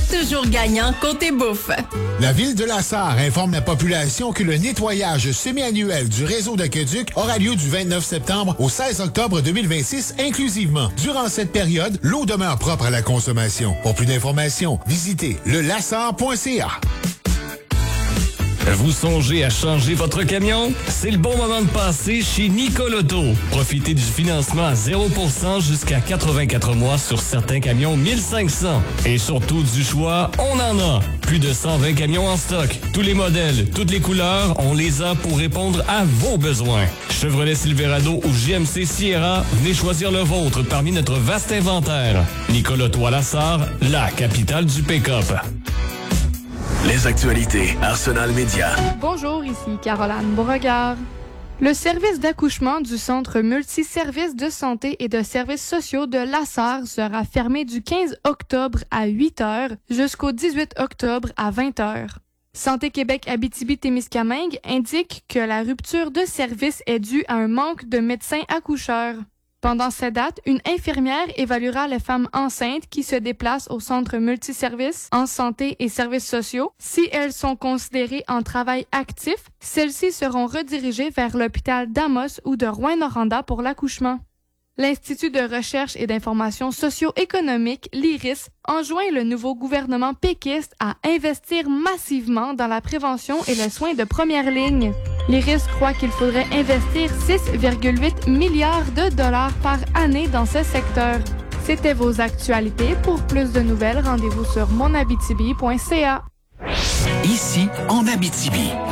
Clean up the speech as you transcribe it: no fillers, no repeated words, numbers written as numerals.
toujours gagnant côté bouffe. La ville de La Sarre informe la population que le nettoyage semi-annuel du réseau d'aqueduc aura lieu du 29 septembre au 16 octobre 2026 inclusivement. Durant cette période, l'eau demeure propre à la consommation. Pour plus d'informations, visitez lelassar.ca. Vous songez à changer votre camion? C'est le bon moment de passer chez Nicole Auto. Profitez du financement à 0% jusqu'à 84 mois sur certains camions 1500. Et surtout du choix, on en a. Plus de 120 camions en stock. Tous les modèles, toutes les couleurs, on les a pour répondre à vos besoins. Chevrolet Silverado ou GMC Sierra, venez choisir le vôtre parmi notre vaste inventaire. Nicole Auto à La Sarre, la capitale du pick-up. Les actualités Arsenal Média. Bonjour, ici Caroline Beauregard. Le service d'accouchement du Centre multiservices de santé et de services sociaux de La Sarre sera fermé du 15 octobre à 8 h jusqu'au 18 octobre à 20 h. Santé Québec Abitibi-Témiscamingue indique que la rupture de service est due à un manque de médecins accoucheurs. Pendant cette date, une infirmière évaluera les femmes enceintes qui se déplacent au centre multiservice en santé et services sociaux. Si elles sont considérées en travail actif, celles-ci seront redirigées vers l'hôpital d'Amos ou de Rouyn-Noranda pour l'accouchement. L'Institut de recherche et d'information socio-économique, l'IRIS, enjoint le nouveau gouvernement péquiste à investir massivement dans la prévention et le soin de première ligne. L'IRIS croit qu'il faudrait investir 6,8 milliards de dollars par année dans ce secteur. C'était vos actualités. Pour plus de nouvelles, rendez-vous sur monabitibi.ca. Ici, en Abitibi,